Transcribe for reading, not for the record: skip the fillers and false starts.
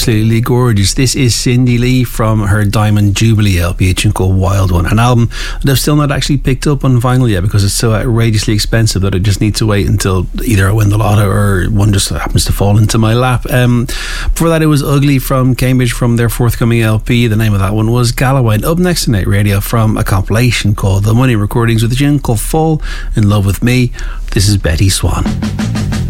absolutely gorgeous. This is Cindy Lee from her Diamond Jubilee LP, a tune called Wild One, an album that I've still not actually picked up on vinyl yet because it's so outrageously expensive that I just need to wait until either I win the lotto or one just happens to fall into my lap. Before that, it was Ugly from Cambridge from their forthcoming LP. The name of that one was Galloway. And up next tonight, Radio, from a compilation called The Money Recordings with a tune called Fall in Love with Me. This is Betty Swan.